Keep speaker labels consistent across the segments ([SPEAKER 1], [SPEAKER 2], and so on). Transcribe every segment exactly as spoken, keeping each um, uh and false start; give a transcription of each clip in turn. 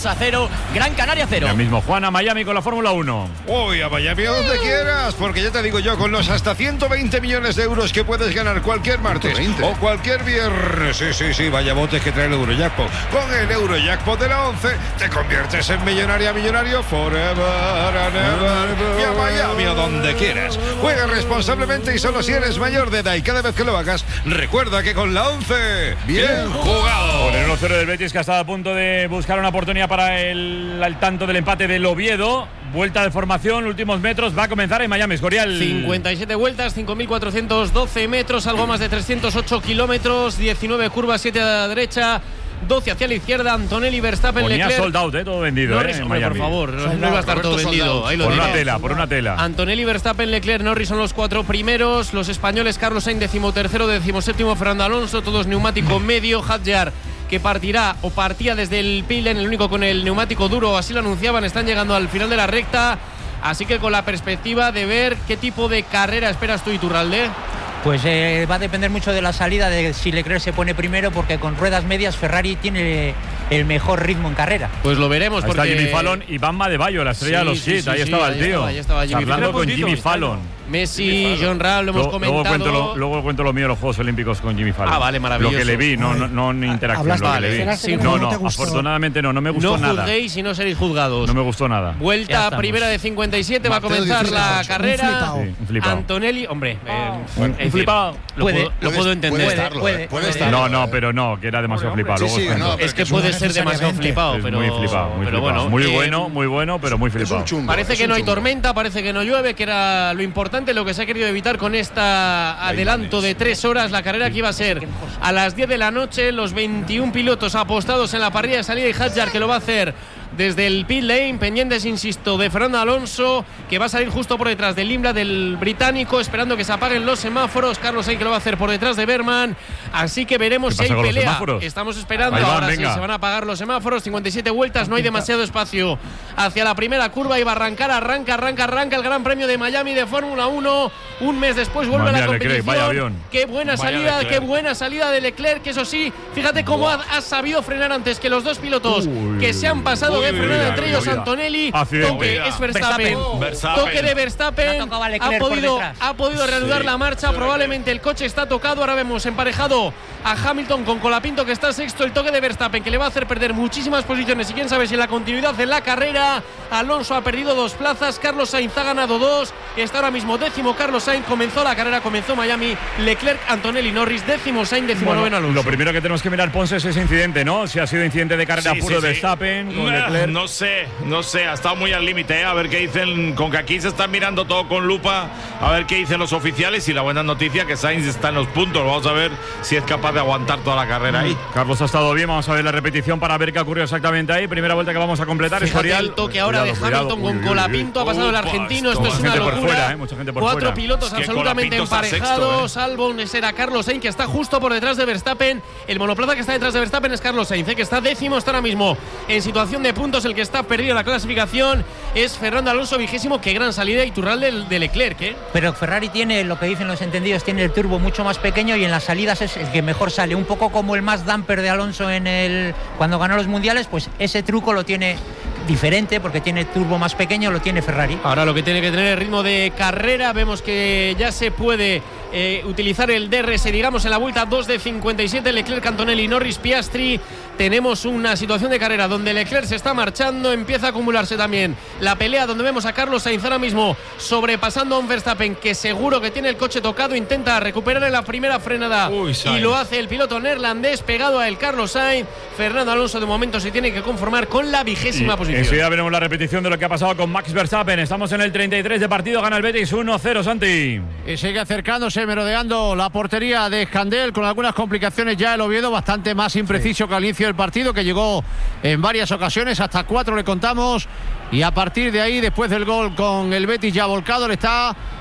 [SPEAKER 1] a cero, Gran Canaria cero.
[SPEAKER 2] Ya mismo Juan a Miami con la Fórmula uno.
[SPEAKER 3] Uy, a Miami a donde quieras, porque ya te digo yo, con los hasta ciento veinte millones de euros que puedes ganar cualquier martes ciento veinte o cualquier viernes. Sí, sí, sí, vaya botes que trae el Eurojackpot. Con el Eurojackpot de la once te conviertes en millonaria, millonario forever and ever. Y a Miami a donde quieras. Juega responsablemente y solo si eres mayor de edad, y cada vez que lo hagas, recuerda que con la once, bien jugado.
[SPEAKER 2] Por el uno cero del Betis, que ha estado a punto de buscar una oportunidad para el, el tanto del empate del Oviedo. Vuelta de formación, últimos metros, va a comenzar en Miami, Escorial.
[SPEAKER 4] cincuenta y siete vueltas, cinco mil cuatrocientos doce metros, algo más de trescientos ocho kilómetros, diecinueve curvas, siete a la derecha, doce hacia la izquierda. Antonelli, Verstappen,
[SPEAKER 2] Ponía
[SPEAKER 4] Leclerc.
[SPEAKER 2] sold out, eh, todo vendido.
[SPEAKER 4] Norris,
[SPEAKER 2] eh, en
[SPEAKER 4] hombre,
[SPEAKER 2] Miami.
[SPEAKER 4] por favor, no, no iba a estar todo vendido. Ahí lo
[SPEAKER 2] por
[SPEAKER 4] diré.
[SPEAKER 2] una tela, por una tela.
[SPEAKER 4] Antonelli, Verstappen, Leclerc, Norris son los cuatro primeros. Los españoles, Carlos Sainz, decimotercero, decimoséptimo, Fernando Alonso, todos neumático medio. Hadjar, que partirá o partía desde el pit lane, el único con el neumático duro, así lo anunciaban, están llegando al final de la recta. Así que con la perspectiva de ver qué tipo de carrera esperas tú, Iturralde.
[SPEAKER 5] Pues eh, va a depender mucho de la salida, de si Leclerc se pone primero, porque con ruedas medias Ferrari tiene el mejor ritmo en carrera.
[SPEAKER 4] Pues lo veremos.
[SPEAKER 2] Ahí
[SPEAKER 4] porque...
[SPEAKER 2] está Jimmy Fallon y Bam Adebayo, la estrella
[SPEAKER 4] sí,
[SPEAKER 2] de los
[SPEAKER 4] sí,
[SPEAKER 2] hits.
[SPEAKER 4] sí,
[SPEAKER 2] ahí
[SPEAKER 4] sí,
[SPEAKER 2] estaba
[SPEAKER 4] ahí
[SPEAKER 2] el tío.
[SPEAKER 4] Estaba, ahí estaba Jimmy
[SPEAKER 2] hablando con Jimmy Fallon.
[SPEAKER 4] Messi, John Ram, lo hemos
[SPEAKER 2] luego,
[SPEAKER 4] comentado.
[SPEAKER 2] Luego cuento, lo, luego cuento lo mío de los Juegos Olímpicos con Jimmy Fallon.
[SPEAKER 4] Ah, vale, maravilloso.
[SPEAKER 2] Lo que le vi, no, no, no en interacción, lo que le vi.
[SPEAKER 4] Sí,
[SPEAKER 2] no,
[SPEAKER 4] no,
[SPEAKER 2] no, no afortunadamente no, no me gustó
[SPEAKER 4] no
[SPEAKER 2] nada.
[SPEAKER 4] No juzguéis y no seréis juzgados.
[SPEAKER 2] No me gustó nada.
[SPEAKER 4] Vuelta primera de cincuenta y siete,
[SPEAKER 2] Mateo
[SPEAKER 4] va a comenzar la
[SPEAKER 2] dieciocho.
[SPEAKER 4] carrera.
[SPEAKER 2] Un flipao. Sí, un flipao.
[SPEAKER 4] Antonelli, hombre, eh,
[SPEAKER 2] Un, un flipado.
[SPEAKER 4] Lo, puede, puedo, lo puedo entender.
[SPEAKER 2] Puede, estarlo, puede, puede estarlo, no, no, pero no, que era demasiado flipado.
[SPEAKER 4] Sí, sí, no, es que puede ser demasiado flipado,
[SPEAKER 2] es
[SPEAKER 4] pero
[SPEAKER 2] muy flipado, muy
[SPEAKER 4] pero
[SPEAKER 2] flipado.
[SPEAKER 4] bueno,
[SPEAKER 2] muy
[SPEAKER 4] eh,
[SPEAKER 2] bueno, muy bueno, pero muy flipado.
[SPEAKER 4] Chungo, parece que no hay tormenta, parece que no llueve, que era lo importante, lo que se ha querido evitar con esta adelanto de tres horas. La carrera que iba a ser a las diez de la noche, los veintiún pilotos apostados en la parrilla de salida, y Hadjar, que lo va a hacer desde el pit lane, pendientes, insisto, de Fernando Alonso, que va a salir justo por detrás del Imbla, del británico, esperando que se apaguen los semáforos. Carlos Sainz, que lo va a hacer por detrás de Berman. Así que veremos si hay pelea. Estamos esperando. Van, ahora venga. Sí, se van a apagar los semáforos. cincuenta y siete vueltas, no hay demasiado espacio hacia la primera curva. Y va a arrancar, arranca, arranca, arranca el Gran Premio de Miami de Fórmula uno. Un mes después vuelve a la competición.
[SPEAKER 2] Vaya avión.
[SPEAKER 4] Qué buena
[SPEAKER 2] Vaya
[SPEAKER 4] salida,
[SPEAKER 2] Leclerc.
[SPEAKER 4] qué buena salida de Leclerc, que eso sí, fíjate cómo ha, ha sabido frenar antes que los dos pilotos uy, que se han pasado de frenar, entre ellos Antonelli.
[SPEAKER 2] Accidente.
[SPEAKER 4] Toque es Verstappen.
[SPEAKER 2] Verstappen.
[SPEAKER 4] Toque de Verstappen. Ha podido, ha podido reanudar sí. la marcha. Probablemente el coche está tocado. Ahora vemos emparejado a Hamilton con Colapinto, que está sexto. El toque de Verstappen, que le va a hacer perder muchísimas posiciones. Y quién sabe si la continuidad en la carrera. Alonso ha perdido dos plazas. Carlos Sainz ha ganado dos. Está ahora mismo décimo Carlos Sainz. Comenzó la carrera, comenzó Miami. Leclerc, Antonelli, Norris, décimo Sainz, décimo
[SPEAKER 2] bueno,
[SPEAKER 4] noveno Alonso.
[SPEAKER 2] Lo primero que tenemos que mirar, Ponce, es ese incidente, ¿no? Si ha sido incidente de carrera
[SPEAKER 6] sí,
[SPEAKER 2] puro
[SPEAKER 6] sí,
[SPEAKER 2] de
[SPEAKER 6] sí.
[SPEAKER 2] Verstappen con
[SPEAKER 6] no,
[SPEAKER 2] Leclerc.
[SPEAKER 6] No sé, no sé, ha estado muy al límite, ¿eh? A ver qué dicen, con que aquí se están mirando todo con lupa, a ver qué dicen los oficiales. Y la buena noticia que Sainz está en los puntos. Vamos a ver si es capaz de aguantar toda la carrera ahí.
[SPEAKER 2] Carlos ha estado bien, vamos a ver la repetición para ver qué ha ocurrido exactamente ahí. Primera vuelta que vamos a completar.
[SPEAKER 4] Fíjate
[SPEAKER 2] Escorial.
[SPEAKER 4] el toque ahora
[SPEAKER 2] cuidado,
[SPEAKER 4] de Hamilton
[SPEAKER 2] cuidado.
[SPEAKER 4] con
[SPEAKER 2] Uy, uy,
[SPEAKER 4] Colapinto.
[SPEAKER 2] uy.
[SPEAKER 4] Ha pasado el
[SPEAKER 2] Upa,
[SPEAKER 4] argentino. Esto,
[SPEAKER 2] esto
[SPEAKER 4] es una
[SPEAKER 2] gente
[SPEAKER 4] locura.
[SPEAKER 2] Por fuera, ¿eh? Mucha gente por
[SPEAKER 4] Cuatro
[SPEAKER 2] fuera.
[SPEAKER 4] pilotos
[SPEAKER 6] Es que
[SPEAKER 4] absolutamente
[SPEAKER 6] Colapinto está
[SPEAKER 4] emparejados.
[SPEAKER 6] sexto, ¿eh?
[SPEAKER 4] Salvo será Carlos Sainz, que está justo por detrás de Verstappen. El monoplaza que está detrás de Verstappen es Carlos Sainz, ¿eh? que está décimo. Está ahora mismo en situación de puntos. El que está perdido en la clasificación es Fernando Alonso, vigésimo. Qué gran salida y turral de, de Leclerc, ¿eh?
[SPEAKER 5] Pero Ferrari tiene, lo que dicen los entendidos, tiene el turbo mucho más pequeño y en las salidas es el que mejor sale. Un poco como el más damper de Alonso en el cuando ganó los mundiales, pues ese truco lo tiene diferente porque tiene turbo más pequeño, lo tiene Ferrari.
[SPEAKER 4] Ahora lo que tiene que tener el ritmo de carrera. Vemos que ya se puede eh, utilizar el D R S, digamos, en la vuelta dos de cincuenta y siete. Leclerc, Antonelli, Norris, Piastri. Tenemos una situación de carrera donde Leclerc se está marchando, empieza a acumularse también la pelea, donde vemos a Carlos Sainz ahora mismo sobrepasando a un Verstappen que seguro que tiene el coche tocado, intenta recuperar en la primera frenada. Uy, y lo hace el piloto neerlandés pegado a el Carlos Sainz. Fernando Alonso de momento se tiene que conformar con la vigésima
[SPEAKER 2] y
[SPEAKER 4] posición.
[SPEAKER 2] Enseguida veremos la repetición de lo que ha pasado con Max Verstappen. Estamos en el treinta y tres de partido, gana el Betis uno cero, Santi.
[SPEAKER 7] Y sigue acercándose, merodeando la portería de Escandel, con algunas complicaciones ya el Oviedo, bastante más impreciso sí. que al inicio del partido, que llegó en varias ocasiones, hasta cuatro le contamos, y a partir de ahí, después del gol con el Betis ya volcado, le está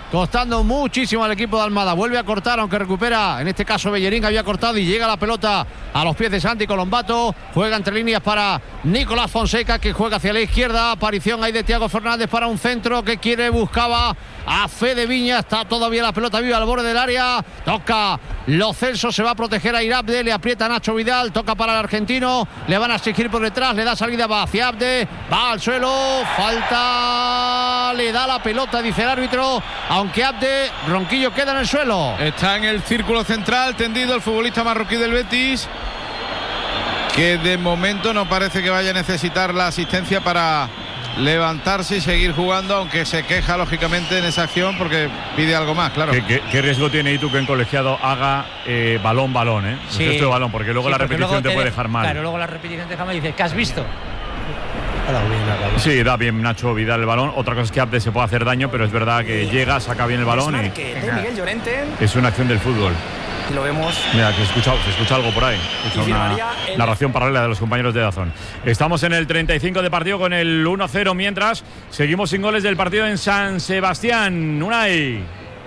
[SPEAKER 7] costando muchísimo al equipo de Almada. Vuelve a cortar, aunque recupera, en este caso Bellerín, que había cortado y llega la pelota a los pies de Santi Colombato. Juega entre líneas para Nicolás Fonseca, que juega hacia la izquierda. Aparición ahí de Thiago Fernández para un centro que quiere, buscaba a Fede Viña. Está todavía la pelota viva al borde del área. Toca Lo Celso, se va a proteger a Irabde, le aprieta Nacho Vidal, toca para el argentino, le van a exigir por detrás, le da salida, va hacia Abde, va al suelo, falta, le da la pelota, dice el árbitro, aunque Abde, Ronquillo queda en el suelo.
[SPEAKER 1] Está en el círculo central tendido el futbolista marroquí del Betis, que de momento no parece que vaya a necesitar la asistencia para levantarse y seguir jugando, aunque se queja lógicamente en esa acción porque pide algo más, claro.
[SPEAKER 2] ¿Qué, qué, qué riesgo tiene Itu que en colegiado haga eh, balón, balón, eh?
[SPEAKER 5] Sí.
[SPEAKER 2] El gesto de balón, porque luego
[SPEAKER 5] Sí,
[SPEAKER 2] la
[SPEAKER 5] porque
[SPEAKER 2] repetición
[SPEAKER 5] luego
[SPEAKER 2] te,
[SPEAKER 5] te
[SPEAKER 2] puede
[SPEAKER 5] de-
[SPEAKER 2] dejar mal.
[SPEAKER 5] Claro, luego la repetición te deja mal y dices, ¿qué has visto?
[SPEAKER 2] Sí, da bien Nacho Vidal el balón. Otra cosa es que Abde se puede hacer daño, pero es verdad que llega, saca bien el balón y
[SPEAKER 8] de Miguel Llorente.
[SPEAKER 2] es una acción del fútbol.
[SPEAKER 8] Y lo vemos.
[SPEAKER 2] Mira, que se escucha, se escucha algo por ahí. Escucha
[SPEAKER 8] Y
[SPEAKER 2] una
[SPEAKER 8] firmaría el-
[SPEAKER 2] narración paralela de los compañeros de Dazón. Estamos en el treinta y cinco de partido con el uno cero, mientras seguimos sin goles del partido en San Sebastián. Unai.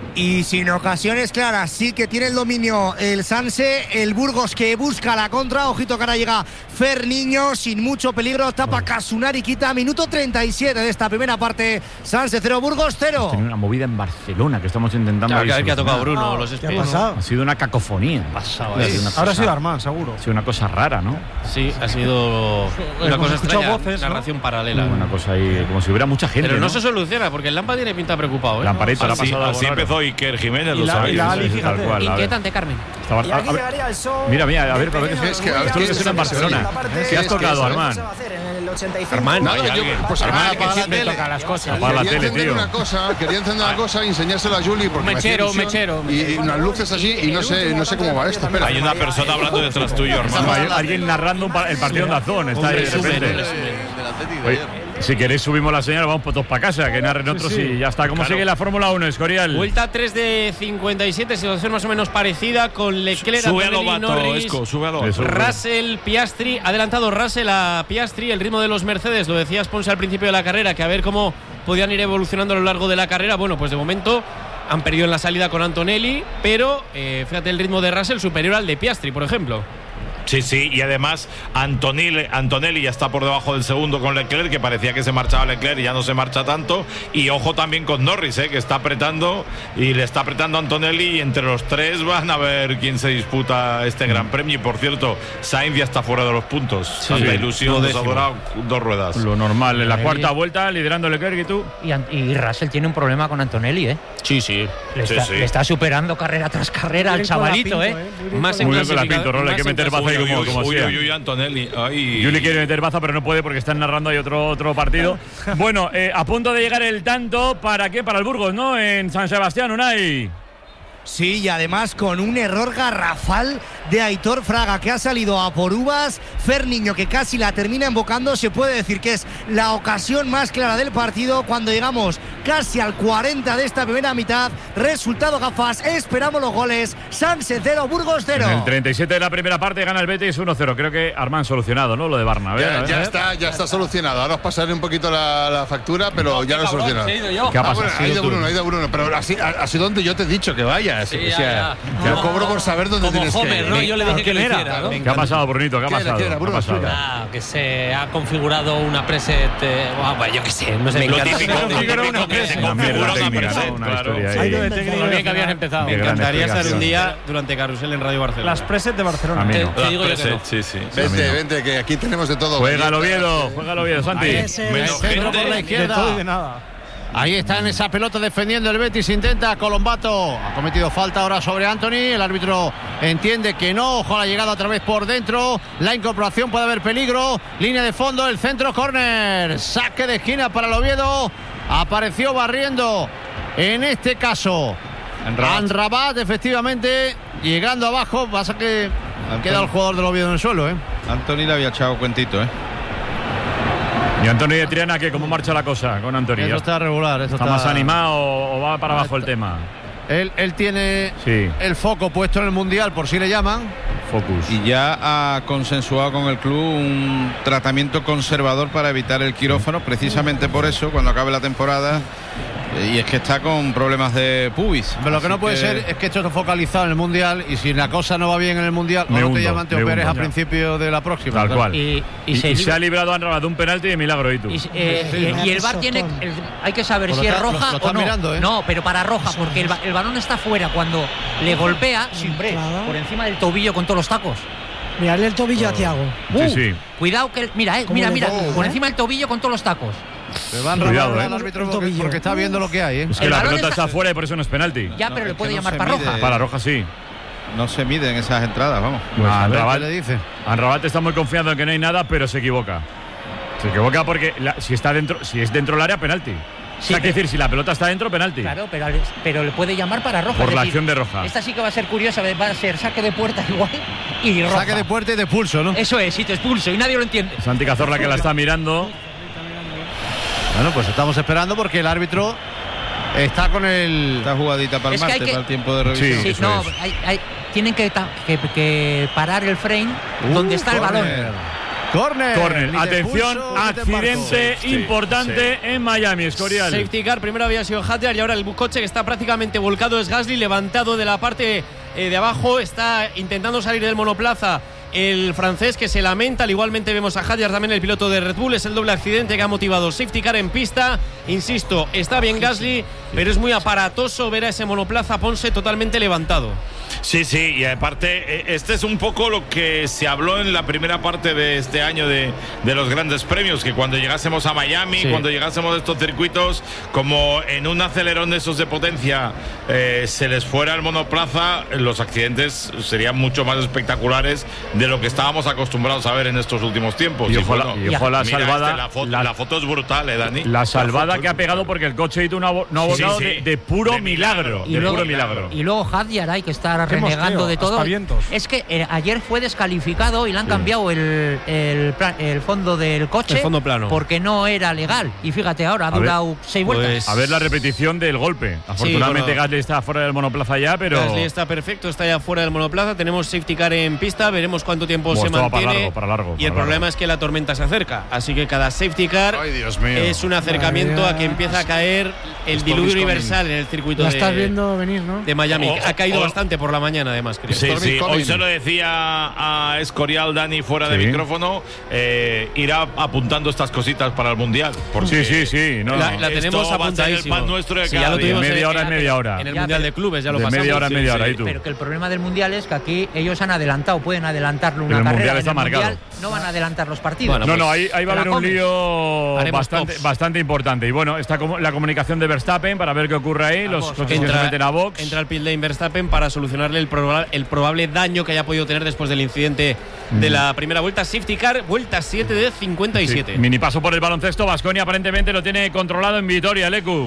[SPEAKER 9] Y sin ocasiones claras, sí que tiene el dominio el Sanse, el Burgos que busca la contra, ojito que ahora llega Ferniño sin mucho peligro, tapa Casunari, quita minuto treinta y siete de esta primera parte, Sanse cero, Burgos cero.
[SPEAKER 2] Tiene una movida en Barcelona que estamos intentando.
[SPEAKER 4] Claro, que a ver qué ha
[SPEAKER 2] solucionar.
[SPEAKER 4] tocado Bruno, los
[SPEAKER 10] ¿Qué ha pasado?
[SPEAKER 2] Ha sido una cacofonía.
[SPEAKER 5] Pasado,
[SPEAKER 2] Ha
[SPEAKER 5] ¿eh?
[SPEAKER 2] sido una
[SPEAKER 10] Ahora
[SPEAKER 2] cosa-
[SPEAKER 10] sí, Armán, seguro.
[SPEAKER 2] ha sido una cosa rara, ¿no?
[SPEAKER 4] Sí, ha sido una
[SPEAKER 10] Hemos
[SPEAKER 4] cosa
[SPEAKER 10] escuchado
[SPEAKER 4] extraña,
[SPEAKER 10] voces, ¿no?
[SPEAKER 4] narración paralela.
[SPEAKER 2] Una cosa ahí, como si hubiera mucha gente.
[SPEAKER 4] Pero no,
[SPEAKER 2] ¿no?
[SPEAKER 4] se soluciona, porque el Lampa tiene pinta preocupado, ¿eh?
[SPEAKER 2] Lamparito, le ha
[SPEAKER 6] Así,
[SPEAKER 2] pasado algo
[SPEAKER 6] así
[SPEAKER 2] raro.
[SPEAKER 6] empezó Iker Jiménez,
[SPEAKER 10] Y
[SPEAKER 6] lo
[SPEAKER 10] la-
[SPEAKER 6] sabéis.
[SPEAKER 10] y la Ali,
[SPEAKER 2] Sí, sí, tal
[SPEAKER 10] fíjate.
[SPEAKER 2] cual, a ver.
[SPEAKER 5] Inquietante, Carmen.
[SPEAKER 2] Estaba-
[SPEAKER 8] Y
[SPEAKER 2] a-
[SPEAKER 8] aquí
[SPEAKER 2] a ver,
[SPEAKER 8] llegaría el show.
[SPEAKER 2] mira, mira, a ver,
[SPEAKER 8] de
[SPEAKER 2] a ver qué
[SPEAKER 8] pequeños
[SPEAKER 2] es
[SPEAKER 3] que- a ver,
[SPEAKER 8] Williams,
[SPEAKER 3] ¿qué
[SPEAKER 2] es
[SPEAKER 8] que
[SPEAKER 2] eso en
[SPEAKER 8] se
[SPEAKER 2] Barcelona?
[SPEAKER 8] presenta la parte-
[SPEAKER 2] ¿Qué has tocado,
[SPEAKER 8] Vamos
[SPEAKER 2] Armán?
[SPEAKER 8] a hacer en el ochenta y cinco.
[SPEAKER 4] Armán,
[SPEAKER 3] Nada,
[SPEAKER 6] hay
[SPEAKER 3] yo-
[SPEAKER 6] alguien.
[SPEAKER 3] pues
[SPEAKER 10] Armán,
[SPEAKER 3] Armán,
[SPEAKER 10] apaga la
[SPEAKER 3] siempre
[SPEAKER 10] tele.
[SPEAKER 5] toca las cosas.
[SPEAKER 2] Apaga la
[SPEAKER 3] Quería
[SPEAKER 2] tele,
[SPEAKER 3] encender
[SPEAKER 2] tío.
[SPEAKER 3] una cosa, quería encender una cosa y enseñársela a Juli porque me hacía
[SPEAKER 4] Mechero,
[SPEAKER 3] ilusión.
[SPEAKER 4] mechero.
[SPEAKER 3] Y, y unas luces así y no sé, no sé cómo va esto. Espera.
[SPEAKER 6] Hay una persona hablando detrás tuyo, hermano.
[SPEAKER 2] Hay alguien narrando un pa- el partido en Dazón. Está ahí de repente. Oye, si queréis subimos la señal, vamos todos para casa, que narren otros y ya está. ¿Cómo
[SPEAKER 6] Claro.
[SPEAKER 2] sigue la Fórmula uno, Escorial?
[SPEAKER 4] Vuelta tres de cincuenta y siete, situación más o menos parecida con Leclerc,
[SPEAKER 6] Sube a
[SPEAKER 4] Antonelli,
[SPEAKER 6] Lobato,
[SPEAKER 4] Norris,
[SPEAKER 6] Esco, sube a Lobato.
[SPEAKER 2] Eso.
[SPEAKER 4] Russell, Piastri, adelantado Russell a Piastri, el ritmo de los Mercedes, lo decías Ponce al principio de la carrera, que a ver cómo podían ir evolucionando a lo largo de la carrera. Bueno, pues de momento han perdido en la salida con Antonelli, pero eh, fíjate el ritmo de Russell superior al de Piastri, por ejemplo.
[SPEAKER 6] Sí, sí, y además Antonelli, Antonelli ya está por debajo del segundo con Leclerc, que parecía que se marchaba Leclerc y ya no se marcha tanto. Y ojo también con Norris, eh, que está apretando y le está apretando a Antonelli, y entre los tres van a ver quién se disputa este Gran Premio. Y por cierto, Sainz ya está fuera de los puntos. Tanta ilusión, nos ha durado dos ruedas.
[SPEAKER 2] Lo normal, en la
[SPEAKER 5] Antonelli.
[SPEAKER 2] cuarta vuelta, liderando Leclerc y tú.
[SPEAKER 5] Y, An- y Russell tiene un problema con Antonelli, ¿eh?
[SPEAKER 4] Sí, sí.
[SPEAKER 5] Le,
[SPEAKER 6] Sí,
[SPEAKER 5] está,
[SPEAKER 6] sí.
[SPEAKER 5] le está superando carrera tras carrera al chavalito, ¿eh?
[SPEAKER 4] Más en
[SPEAKER 2] Muy bien con la
[SPEAKER 4] clasifica-
[SPEAKER 2] Pinto, Rol, hay
[SPEAKER 4] más
[SPEAKER 2] que
[SPEAKER 4] en
[SPEAKER 2] meter
[SPEAKER 4] clasifica-
[SPEAKER 2] baza ahí
[SPEAKER 6] Uy,
[SPEAKER 2] como,
[SPEAKER 6] uy,
[SPEAKER 2] como
[SPEAKER 6] uy,
[SPEAKER 2] sea.
[SPEAKER 6] uy, uy, Antonelli. Ay.
[SPEAKER 2] Juli quiere meter baza, pero no puede porque están narrando ahí otro, otro partido. Bueno, eh, a punto de llegar el tanto, ¿para qué? Para el Burgos, ¿no? En San Sebastián, Unai.
[SPEAKER 9] Sí, y además con un error garrafal de Aitor Fraga, que ha salido a por uvas. Ferniño, que casi la termina embocando. Se puede decir que es la ocasión más clara del partido cuando llegamos casi al cuarenta de esta primera mitad. Resultado gafas, esperamos los goles. Sanse cero, Burgos cero.
[SPEAKER 2] En el treinta y siete de la primera parte gana el Betis uno cero. Creo que Armán solucionado, ¿no? Lo de Barna. A ver, a
[SPEAKER 3] Ya,
[SPEAKER 2] ver,
[SPEAKER 3] ya
[SPEAKER 2] a ver.
[SPEAKER 3] está, ya está solucionado. Ahora os pasaré un poquito la, la factura, pero ya lo he solucionado.
[SPEAKER 2] ¿Qué ha
[SPEAKER 3] Ah,
[SPEAKER 2] pasado?
[SPEAKER 3] bueno, ha ido Bruno, ha ido Bruno, pero así, ha, ha sido donde yo te he dicho que vayas.
[SPEAKER 11] Sí,
[SPEAKER 3] o
[SPEAKER 11] ya,
[SPEAKER 3] sea,
[SPEAKER 11] ya.
[SPEAKER 3] te lo
[SPEAKER 11] Como-
[SPEAKER 3] cobro por saber dónde
[SPEAKER 11] como
[SPEAKER 3] tienes
[SPEAKER 11] Homer,
[SPEAKER 3] que
[SPEAKER 11] ¿no?
[SPEAKER 3] ir.
[SPEAKER 11] Yo le dije que lo
[SPEAKER 10] ¿Quién era?
[SPEAKER 11] hiciera, ¿no?
[SPEAKER 2] ¿Qué ha pasado, Brunito? ¿Qué ha
[SPEAKER 3] ¿Qué era,
[SPEAKER 2] pasado?
[SPEAKER 3] qué era,
[SPEAKER 2] ¿Qué ha
[SPEAKER 3] Bruno?
[SPEAKER 2] pasado?
[SPEAKER 3] Explica.
[SPEAKER 11] Ah, que se ha configurado una preset. Eh, ah, bueno, yo qué sé, no sé.
[SPEAKER 6] Lo
[SPEAKER 11] me
[SPEAKER 6] típico,
[SPEAKER 11] encanta.
[SPEAKER 6] lo típico que se
[SPEAKER 2] Una mierda
[SPEAKER 6] configura una
[SPEAKER 2] técnica,
[SPEAKER 6] preset,
[SPEAKER 2] ¿no? Una
[SPEAKER 6] claro.
[SPEAKER 2] historia
[SPEAKER 10] Ha
[SPEAKER 2] ahí.
[SPEAKER 10] ido de técnico
[SPEAKER 11] Muy
[SPEAKER 10] al
[SPEAKER 11] bien que habías
[SPEAKER 10] final.
[SPEAKER 11] empezado.
[SPEAKER 2] Qué
[SPEAKER 4] Me
[SPEAKER 2] gran
[SPEAKER 4] encantaría estar
[SPEAKER 2] explicación.
[SPEAKER 4] un día durante Carrusel en Radio Barcelona.
[SPEAKER 10] Las preset de
[SPEAKER 2] A
[SPEAKER 10] Barcelona.
[SPEAKER 2] mí no.
[SPEAKER 11] Te digo yo que no.
[SPEAKER 6] Sí, sí.
[SPEAKER 3] Vente, vente, que aquí tenemos de todo.
[SPEAKER 2] Juega el
[SPEAKER 3] Galletas,
[SPEAKER 2] Oviedo,
[SPEAKER 3] eh,
[SPEAKER 2] juega el Oviedo, Santi.
[SPEAKER 6] Menos
[SPEAKER 7] Centro por la
[SPEAKER 6] gente.
[SPEAKER 10] De
[SPEAKER 7] izquierda.
[SPEAKER 10] todo y de nada.
[SPEAKER 7] Ahí está en esa pelota defendiendo el Betis, intenta Colombato, ha cometido falta ahora sobre Anthony, el árbitro entiende que no, ojo a la llegada otra vez por dentro, la incorporación puede haber peligro, línea de fondo, el centro, córner, saque de esquina para el Oviedo, apareció barriendo en este caso Anrabat, efectivamente, llegando abajo, pasa que queda el jugador del Oviedo en el suelo, ¿eh?
[SPEAKER 1] Anthony le había echado cuentito, ¿eh?
[SPEAKER 2] ¿Y Antonio de Triana qué? ¿Cómo marcha la cosa con Antonio?
[SPEAKER 7] Eso está regular, eso
[SPEAKER 2] ¿Está
[SPEAKER 7] está
[SPEAKER 2] más animado o va para abajo el tema?
[SPEAKER 7] Él, él tiene
[SPEAKER 2] Sí,
[SPEAKER 7] el foco puesto en el Mundial, por si le llaman.
[SPEAKER 2] focus.
[SPEAKER 1] Y ya ha consensuado con el club un tratamiento conservador para evitar el quirófano, precisamente por eso, cuando acabe la temporada, Y es que está con problemas de pubis.
[SPEAKER 7] Pero lo que no puede que... ser es que esto está focalizado en el Mundial y si la cosa no va bien en el Mundial, no te llaman, te operes a principio de la próxima.
[SPEAKER 2] Tal cual.
[SPEAKER 5] Y, y,
[SPEAKER 2] y,
[SPEAKER 5] se,
[SPEAKER 2] y se ha librado a Anrabat de un penalti de milagro. ¿Y tú?
[SPEAKER 5] Y, eh, sí, y, y el V A R tiene. El, hay que saber si es roja lo, lo o no.
[SPEAKER 7] Mirando, ¿eh?
[SPEAKER 5] No, pero para roja, porque el, el balón está fuera cuando le golpea, siempre, por encima del tobillo con todos los tacos.
[SPEAKER 10] Mirarle el tobillo oh. a Thiago.
[SPEAKER 5] Uh,
[SPEAKER 2] sí, sí.
[SPEAKER 5] Cuidado que. Mira, eh, mira, mira. Oh, por encima del tobillo con todos los tacos.
[SPEAKER 7] Se van cuidado, eh. al árbitro porque, porque está viendo lo que hay, ¿eh?
[SPEAKER 2] Es que
[SPEAKER 5] el
[SPEAKER 2] la pelota
[SPEAKER 5] está...
[SPEAKER 2] está fuera y por eso no es penalti.
[SPEAKER 5] Ya, pero
[SPEAKER 1] no,
[SPEAKER 5] le puede
[SPEAKER 1] no
[SPEAKER 5] llamar para
[SPEAKER 1] mide,
[SPEAKER 5] roja.
[SPEAKER 2] Para roja sí.
[SPEAKER 1] No se miden esas entradas, vamos.
[SPEAKER 2] Pues
[SPEAKER 7] a
[SPEAKER 2] Anrabat,
[SPEAKER 7] ver, ¿qué le dice?
[SPEAKER 2] Anrabat está muy confiado en que no hay nada, pero se equivoca. Se equivoca porque la, si está dentro, si es dentro del área, penalti. Sí, o sea, que decir, si la pelota está dentro, penalti.
[SPEAKER 5] Claro, pero, pero le puede llamar para roja.
[SPEAKER 2] Por
[SPEAKER 5] es
[SPEAKER 2] la
[SPEAKER 5] decir,
[SPEAKER 2] acción de roja.
[SPEAKER 5] Esta sí que va a ser curiosa, va a ser saque de puerta igual y roja.
[SPEAKER 7] Saque de puerta y de expulso, ¿no?
[SPEAKER 5] Eso es, si te expulso y nadie lo entiende.
[SPEAKER 2] Santi Cazorla que la está mirando.
[SPEAKER 7] Bueno, pues estamos esperando porque el árbitro está con el...
[SPEAKER 1] Esta jugadita para el
[SPEAKER 5] es que
[SPEAKER 1] martes,
[SPEAKER 5] que...
[SPEAKER 1] para el tiempo de revisión.
[SPEAKER 5] Sí, sí no, hay, hay, tienen que, que, que parar el frame uh, donde está
[SPEAKER 1] corner.
[SPEAKER 5] el balón.
[SPEAKER 7] Corner.
[SPEAKER 2] Corner. Atención,
[SPEAKER 7] pulso,
[SPEAKER 2] accidente
[SPEAKER 6] sí,
[SPEAKER 2] importante sí. en Miami, Escorial.
[SPEAKER 4] Safety car, primero había sido Hadjar y ahora el coche que está prácticamente volcado es Gasly, levantado de la parte eh, de abajo, está intentando salir del monoplaza. El francés que se lamenta, igualmente vemos a Hadjar también, el piloto de Red Bull. Es el doble accidente que ha motivado safety car en pista. Insisto, está bien Gasly, pero es muy aparatoso ver a ese monoplaza Ponce totalmente levantado.
[SPEAKER 6] Sí, sí, y aparte, este es un poco lo que se habló en la primera parte de este año de, de los grandes premios, que cuando llegásemos a Miami, sí. cuando llegásemos a estos circuitos, como en un acelerón de esos de potencia eh, se les fuera el monoplaza, los accidentes serían mucho más espectaculares de lo que estábamos acostumbrados a ver en estos últimos tiempos.
[SPEAKER 2] Y ojo, bueno, y ojo la salvada.
[SPEAKER 6] Este, la, foto,
[SPEAKER 2] la,
[SPEAKER 6] la foto es brutal, ¿eh, Dani?
[SPEAKER 2] La salvada la que ha pegado porque el coche hizo una, una sí, sí. De, de puro de milagro.
[SPEAKER 5] Y
[SPEAKER 2] de
[SPEAKER 5] luego,
[SPEAKER 2] puro milagro.
[SPEAKER 5] Y luego Hadjar hay que estar renegando de todo. Es que eh, ayer fue descalificado y le han sí. cambiado el, el, plan, el fondo del coche.
[SPEAKER 4] El fondo plano.
[SPEAKER 5] Porque no era legal. Y fíjate, ahora ha
[SPEAKER 2] a
[SPEAKER 5] durado
[SPEAKER 2] ver,
[SPEAKER 5] seis vueltas.
[SPEAKER 2] Pues, a ver la repetición del golpe. Afortunadamente sí, bueno, Gasly está fuera del monoplaza ya, pero.
[SPEAKER 4] Gasly está perfecto, está ya fuera del monoplaza. Tenemos safety car en pista, veremos cuánto tiempo
[SPEAKER 2] bueno,
[SPEAKER 4] se mantiene.
[SPEAKER 2] Para largo, para largo,
[SPEAKER 4] y el
[SPEAKER 2] para
[SPEAKER 4] problema
[SPEAKER 2] largo.
[SPEAKER 4] es que la tormenta se acerca. Así que cada safety car
[SPEAKER 7] Ay, Dios mío.
[SPEAKER 4] es un acercamiento a que empieza a caer el Esto diluvio universal en el circuito
[SPEAKER 10] la
[SPEAKER 4] de,
[SPEAKER 10] estás viendo venir, ¿no?
[SPEAKER 4] de Miami.
[SPEAKER 6] Oh,
[SPEAKER 4] ha caído
[SPEAKER 6] oh,
[SPEAKER 4] bastante por la mañana, además, creo.
[SPEAKER 6] Sí, sí. Hoy se lo decía a Escorial, Dani, fuera sí. de micrófono, eh, irá apuntando estas cositas para el Mundial.
[SPEAKER 2] Sí, sí, sí. No,
[SPEAKER 4] la, la tenemos apuntadísimo.
[SPEAKER 6] El pan nuestro de
[SPEAKER 4] sí, ya lo tuvimos
[SPEAKER 2] media
[SPEAKER 4] en,
[SPEAKER 2] hora es media hora.
[SPEAKER 4] En el
[SPEAKER 5] ya,
[SPEAKER 4] Mundial
[SPEAKER 5] pero,
[SPEAKER 4] de Clubes, ya lo
[SPEAKER 2] de
[SPEAKER 4] pasamos.
[SPEAKER 2] media hora en media
[SPEAKER 4] sí,
[SPEAKER 2] hora,
[SPEAKER 4] sí.
[SPEAKER 2] ¿y tú?
[SPEAKER 5] Pero que el problema del Mundial es que aquí ellos han adelantado, pueden adelantarlo una
[SPEAKER 2] el
[SPEAKER 5] carrera.
[SPEAKER 2] Mundial está
[SPEAKER 5] en el
[SPEAKER 2] marcado.
[SPEAKER 5] Mundial no van a adelantar los partidos.
[SPEAKER 2] Bueno, pues, no, no, ahí, ahí va a haber un lío bastante,
[SPEAKER 4] tops.
[SPEAKER 2] bastante importante. Y bueno, está como la comunicación de Verstappen para ver qué ocurre ahí.
[SPEAKER 5] A
[SPEAKER 2] los
[SPEAKER 5] box,
[SPEAKER 2] coches
[SPEAKER 4] entra,
[SPEAKER 2] se meten a box.
[SPEAKER 4] Entra el pit lane Verstappen para solucionarle el, proba el probable daño que haya podido tener después del incidente mm. de la primera vuelta. Safety car, vuelta siete de cincuenta y siete.
[SPEAKER 2] Sí. Mini paso por el baloncesto. Baskonia aparentemente lo tiene controlado en Vitoria, Lecu.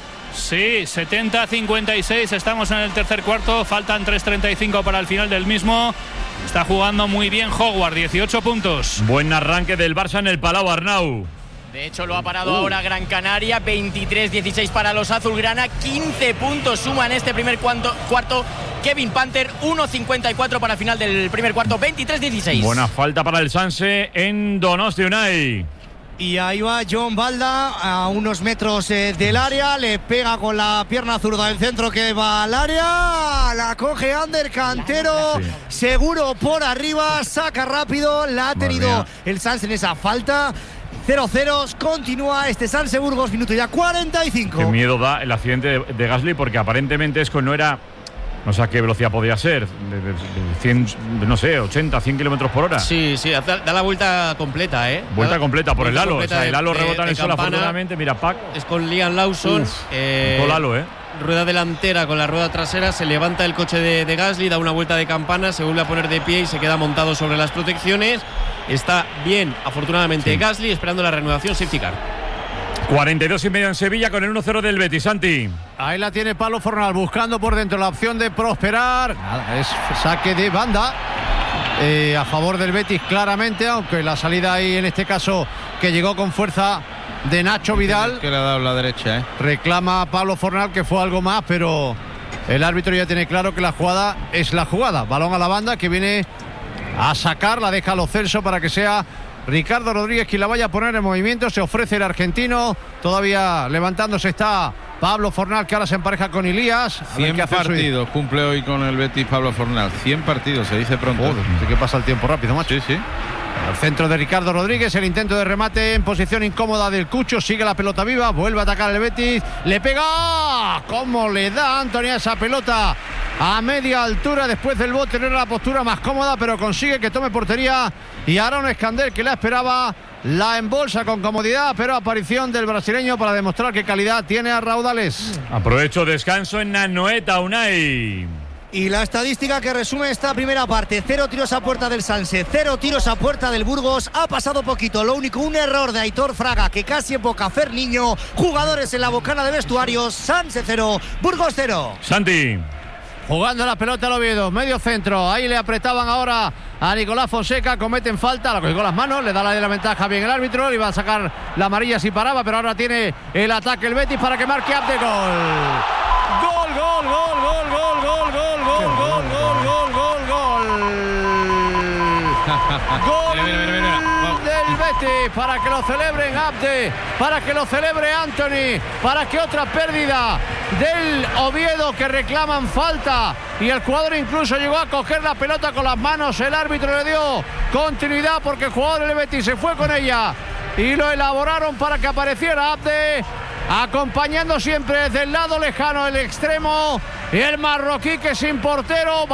[SPEAKER 12] Sí, setenta a cincuenta y seis, estamos en el tercer cuarto, faltan tres treinta y cinco para el final del mismo. Está jugando muy bien Howard, dieciocho puntos.
[SPEAKER 2] Buen arranque del Barça en el Palau, Arnau.
[SPEAKER 13] De hecho, lo ha parado uh. ahora Gran Canaria, veintitrés dieciséis para los azulgrana, quince puntos suma en este primer cuarto, cuarto Kevin Panther, uno cincuenta y cuatro para el final del primer cuarto, veintitrés dieciséis.
[SPEAKER 2] Buena falta para el Sanse en Donosti, Unai.
[SPEAKER 9] Y ahí va John Balda a unos metros eh, del área, le pega con la pierna zurda del centro que va al área, la coge Ander Cantero, sí. seguro por arriba, saca rápido, la ha tenido el Sanse en esa falta. cero cero, continúa este Sanse Burgos, minuto ya cuarenta y cinco.
[SPEAKER 2] Qué miedo da el accidente de, de Gasly porque aparentemente es que no era... No sé a qué velocidad podía ser, de, de, de cien, de, no sé, ochenta, cien kilómetros por hora.
[SPEAKER 4] Sí, sí, da, da la vuelta completa, ¿eh?
[SPEAKER 2] Vuelta
[SPEAKER 4] da,
[SPEAKER 2] completa por el halo. O sea, el halo
[SPEAKER 4] de,
[SPEAKER 2] rebota en el suelo, afortunadamente. Mira, Pac.
[SPEAKER 4] Es con Liam Lawson.
[SPEAKER 2] Uf,
[SPEAKER 4] eh,
[SPEAKER 2] todo el halo, ¿eh?
[SPEAKER 4] Rueda delantera con la rueda trasera, se levanta el coche de, de Gasly, da una vuelta de campana, se vuelve a poner de pie y se queda montado sobre las protecciones. Está bien, afortunadamente, sí. Gasly, esperando la reanudación safety car.
[SPEAKER 2] cuarenta y dos y medio en Sevilla con el uno cero del Betis, Santi.
[SPEAKER 7] Ahí la tiene Pablo Fornal buscando por dentro la opción de prosperar. Nada, es saque de banda eh, a favor del Betis claramente, aunque la salida ahí en este caso que llegó con fuerza de Nacho Vidal.
[SPEAKER 1] Que le ha dado la derecha, ¿eh?
[SPEAKER 7] Reclama a Pablo Fornal que fue algo más, pero el árbitro ya tiene claro que la jugada es la jugada. Balón a la banda que viene a sacar, la deja a Lo Celso para que sea Ricardo Rodríguez quien la vaya a poner en movimiento. Se ofrece el argentino, todavía levantándose está Pablo Fornal, que ahora se empareja con Ilías.
[SPEAKER 1] cien partidos cumple hoy con el Betis Pablo Fornal. cien partidos, se dice pronto.
[SPEAKER 7] Joder, sí que pasa el tiempo rápido, macho.
[SPEAKER 1] Sí, sí.
[SPEAKER 7] Al centro de Ricardo Rodríguez, el intento de remate en posición incómoda del Cucho, sigue la pelota viva, vuelve a atacar el Betis, le pega, ¿cómo le da Antonio esa pelota a media altura después del bote? No era la postura más cómoda, pero consigue que tome portería y Aaron Escandel, que la esperaba, la embolsa con comodidad, pero aparición del brasileño para demostrar qué calidad tiene a raudales.
[SPEAKER 2] Aprovecho descanso en Anoeta, Unai.
[SPEAKER 9] Y la estadística que resume esta primera parte: cero tiros a puerta del Sanse, cero tiros a puerta del Burgos. Ha pasado poquito, lo único, un error de Aitor Fraga, que casi evoca a Fer Niño. Jugadores en la bocana de vestuarios. Sanse cero, Burgos cero.
[SPEAKER 2] Santi.
[SPEAKER 7] Jugando la pelota al Oviedo, medio centro, ahí le apretaban ahora a Nicolás Fonseca, cometen falta, la cogió con las manos, le da la de la ventaja bien el árbitro, le iba a sacar la amarilla si paraba, pero ahora tiene el ataque el Betis para que marque Abde. Gol. Gol, gol, gol, gol, gol, gol, gol, gol, gol, gol, gol, gol, gol. Gol del Betis para que lo celebren Abde, para que lo celebre Anthony, para que otra pérdida del Oviedo, que reclaman falta y el jugador incluso llegó a coger la pelota con las manos, el árbitro le dio continuidad porque el jugador del Betis se fue con ella y lo elaboraron para que apareciera Abde, acompañando siempre desde el lado lejano el extremo, y el marroquí, que sin portero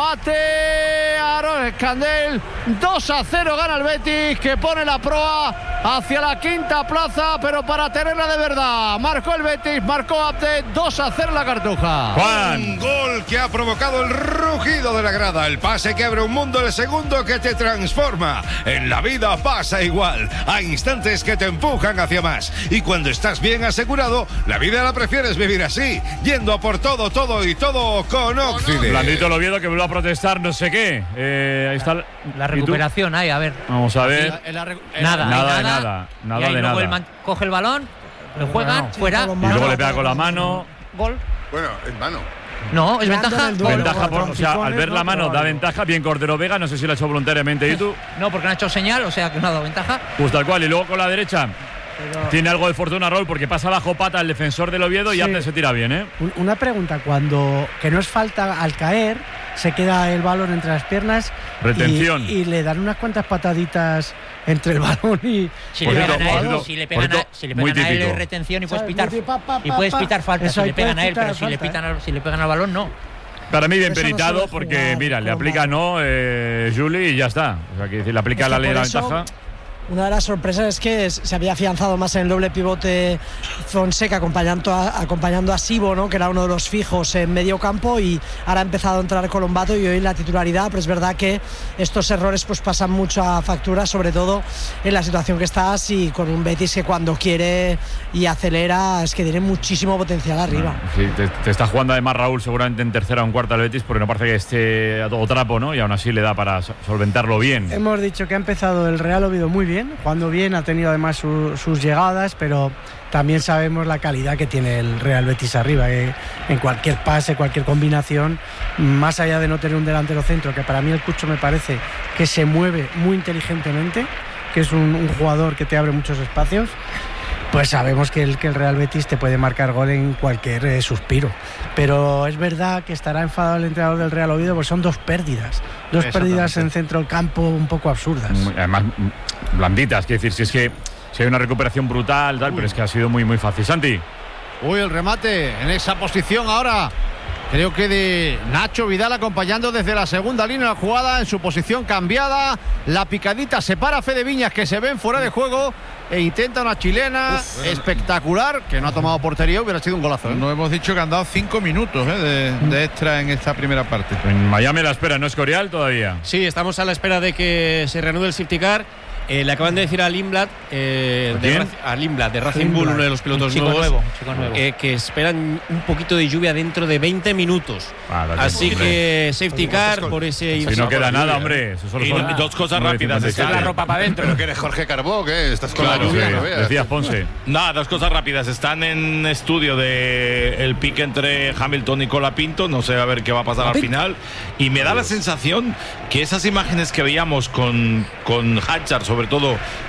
[SPEAKER 7] bate a Aaron Escandel. Dos a cero gana el Betis, que pone la proa hacia la quinta plaza, pero para tenerla de verdad. Marcó el Betis, marcó Abde, dos a cero la Cartuja.
[SPEAKER 2] Juan.
[SPEAKER 3] Un gol que ha provocado el rugido de la grada, el pase que abre un mundo, el segundo que te transforma. En la vida pasa igual, hay instantes que te empujan hacia más, y cuando estás bien asegurado, la vida la prefieres vivir así, yendo a por todo, todo y todo con Oxide.
[SPEAKER 2] Blandito el Oviedo, que vuelve a protestar no sé qué. Eh, ahí está la,
[SPEAKER 5] la recuperación ahí, a ver.
[SPEAKER 2] Vamos a ver.
[SPEAKER 5] En la, en la, en
[SPEAKER 2] nada,
[SPEAKER 5] nada,
[SPEAKER 2] nada,
[SPEAKER 5] de
[SPEAKER 2] nada,
[SPEAKER 5] nada.
[SPEAKER 2] nada
[SPEAKER 5] Y ahí
[SPEAKER 2] de
[SPEAKER 5] luego
[SPEAKER 2] nada.
[SPEAKER 5] el man, coge el balón, lo juegan,
[SPEAKER 10] no,
[SPEAKER 5] fuera.
[SPEAKER 10] sí,
[SPEAKER 2] Y luego le pega con la mano.
[SPEAKER 5] Gol.
[SPEAKER 14] Bueno, es mano.
[SPEAKER 5] No, es ventaja.
[SPEAKER 2] Ventaja por, o sea, al ver la mano da ventaja. Bien Cordero Vega, no sé si lo ha hecho voluntariamente YouTube.
[SPEAKER 5] No, porque no ha hecho señal, o sea que no ha dado ventaja.
[SPEAKER 2] Pues tal cual. Y luego con la derecha
[SPEAKER 10] Pero...
[SPEAKER 2] tiene algo de fortuna Raúl, porque pasa bajo pata el defensor del Oviedo, sí. Y Abde se tira bien, ¿eh?
[SPEAKER 10] Una pregunta: cuando que no es falta al caer, se queda el balón entre las piernas.
[SPEAKER 2] Retención.
[SPEAKER 10] Y, y le dan unas cuantas pataditas entre el balón y.
[SPEAKER 5] Si le pegan a él, si le pegan a, si le pegan a él es retención y puedes pitar, y puedes pitar falta. Si le pegan a él, pero si le, pitan al, si le pegan al balón, no.
[SPEAKER 2] Para mí bien peritado, porque mira, le aplica no eh, Juli y ya está. O sea, que si le aplica la ley de la ventaja.
[SPEAKER 10] Una de las sorpresas es que se había afianzado más en el doble pivote Fonseca, acompañando a, acompañando a Sibo, ¿no?, que era uno de los fijos en medio campo, y ahora ha empezado a entrar Colombato y hoy la titularidad. Pero es verdad que estos errores pues pasan mucho a factura, sobre todo en la situación que estás, y con un Betis que cuando quiere y acelera es que tiene muchísimo potencial arriba.
[SPEAKER 2] Sí, te, te está jugando además Raúl seguramente en tercera o en cuarta el Betis, porque no parece que esté a todo trapo, ¿no? Y aún así le da para solventarlo bien.
[SPEAKER 10] Hemos dicho que ha empezado el Real Oviedo muy bien, jugando bien, ha tenido además su, sus llegadas, pero también sabemos la calidad que tiene el Real Betis arriba, que en cualquier pase, cualquier combinación, más allá de no tener un delantero centro, que para mí el Cucho me parece que se mueve muy inteligentemente, que es un, un jugador que te abre muchos espacios, pues sabemos que el, que el Real Betis te puede marcar gol en cualquier eh, suspiro. Pero es verdad que estará enfadado el entrenador del Real Oviedo, porque son dos pérdidas, dos pérdidas en centro del campo un poco absurdas.
[SPEAKER 2] Además, blanditas, quiero decir, si es que si hay una recuperación brutal, tal, pero es que ha sido muy, muy fácil. Santi.
[SPEAKER 7] Uy, el remate en esa posición ahora. Creo que de Nacho Vidal, acompañando desde la segunda línea la jugada en su posición cambiada. La picadita separa a Fede Viñas, que se ven fuera de juego, e intenta una chilena Uf, espectacular, que no ha tomado portería. Hubiera sido un golazo, ¿eh?
[SPEAKER 1] No hemos dicho que han dado cinco minutos ¿eh? de, de extra en esta primera parte.
[SPEAKER 2] En Miami la espera, ¿no es Escorial todavía?
[SPEAKER 4] Sí, estamos a la espera de que se reanude el safety car. Eh, le acaban de decir a Lindblad, eh, de, a Lindblad de Racing Bull, uno de los pilotos
[SPEAKER 5] chico
[SPEAKER 4] nuevos,
[SPEAKER 5] nuevo, chico nuevo.
[SPEAKER 4] Eh, que esperan un poquito de lluvia dentro de veinte minutos.
[SPEAKER 2] Ah,
[SPEAKER 4] Así que safety car por ese.
[SPEAKER 2] Si no queda nada, hombre. Eso solo
[SPEAKER 6] y
[SPEAKER 2] son
[SPEAKER 6] dos cosas rápidas.
[SPEAKER 14] Está la ropa para adentro. Pero que eres Jorge Carbó, ¿qué? Estás con
[SPEAKER 6] claro,
[SPEAKER 14] la lluvia,
[SPEAKER 6] sí.
[SPEAKER 14] no veas.
[SPEAKER 2] Decías Ponce.
[SPEAKER 6] Nada, dos cosas rápidas. Están en estudio de el pique entre Hamilton y Colapinto. No sé a ver qué va a pasar al final. Y me da la sensación que esas imágenes que veíamos con, con Hatchard, sobre todo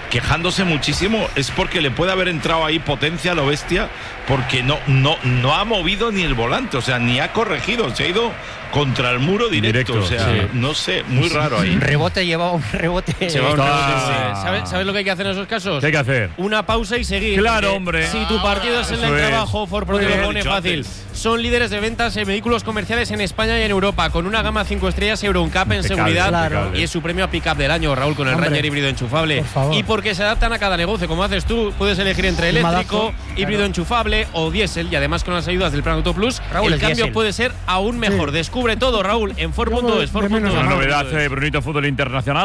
[SPEAKER 6] quejándose muchísimo es porque le puede haber entrado ahí potencia a lo bestia, porque no, no, no ha movido ni el volante, o sea, ni ha corregido, se ha ido contra el muro directo,
[SPEAKER 2] Directo,
[SPEAKER 6] o sea,
[SPEAKER 2] sí.
[SPEAKER 6] no sé, muy raro ahí.
[SPEAKER 5] Rebote, llevaba un rebote.
[SPEAKER 4] Llevaba un
[SPEAKER 2] Está-
[SPEAKER 4] rebote, sí. ¿Sabes, ¿Sabes lo que hay que hacer en esos casos?
[SPEAKER 2] ¿Qué hay que hacer?
[SPEAKER 4] Una pausa y seguir.
[SPEAKER 2] Claro,
[SPEAKER 4] porque
[SPEAKER 2] hombre.
[SPEAKER 4] Si tu partido es el
[SPEAKER 2] Eso
[SPEAKER 4] del
[SPEAKER 2] es.
[SPEAKER 4] trabajo, Ford Pro te
[SPEAKER 2] Muy
[SPEAKER 4] lo
[SPEAKER 2] bien.
[SPEAKER 4] pone
[SPEAKER 6] Dicho
[SPEAKER 4] fácil.
[SPEAKER 6] antes.
[SPEAKER 4] Son líderes de ventas en vehículos comerciales en España y en Europa, con una gama cinco estrellas Euroncap en
[SPEAKER 2] Impecable,
[SPEAKER 4] seguridad.
[SPEAKER 2] impecable.
[SPEAKER 4] Y es su premio a pick-up del año, Raúl, con el
[SPEAKER 10] Hombre,
[SPEAKER 4] Ranger híbrido enchufable.
[SPEAKER 10] por favor.
[SPEAKER 4] Y porque se adaptan a cada negocio, como haces tú, puedes elegir entre eléctrico,
[SPEAKER 10] Madazo,
[SPEAKER 4] híbrido
[SPEAKER 10] claro.
[SPEAKER 4] enchufable o diésel. Y además con las ayudas del Plan Auto Plus,
[SPEAKER 5] Raúl,
[SPEAKER 4] el
[SPEAKER 5] el
[SPEAKER 4] cambio
[SPEAKER 5] diésel.
[SPEAKER 4] puede ser aún mejor.
[SPEAKER 10] Sí.
[SPEAKER 4] Descubre todo, Raúl, en Ford punto es.
[SPEAKER 10] Yo de menos a
[SPEAKER 2] Una
[SPEAKER 10] más.
[SPEAKER 2] novedad de Brunito Fútbol Internacional.